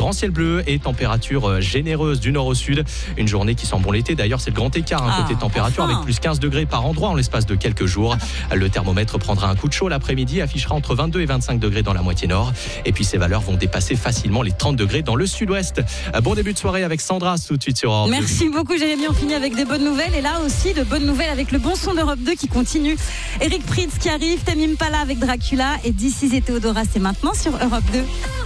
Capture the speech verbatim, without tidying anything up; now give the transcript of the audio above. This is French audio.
grand ciel bleu et température généreuse du nord au sud. Une journée qui sent bon l'été. D'ailleurs, c'est le grand écart hein, Ah, côté température enfin. avec plus quinze degrés par endroit en l'espace de quelques jours. Le thermomètre prendra un coup de chaud l'après-midi, affichera entre vingt-deux et vingt-cinq degrés dans la moitié nord. Et puis ces valeurs vont dépasser facilement les trente degrés dans le sud-ouest. Bon début de soirée avec Sandra tout de suite sur Europe deux. Merci beaucoup Jérémy, on finit avec des bonnes nouvelles et là aussi de bonnes nouvelles avec le bon son d'Europe deux qui continue. Eric Prydz qui arrive, Tame Impala avec Dracula et This Is et Théodora, c'est maintenant sur Europe deux.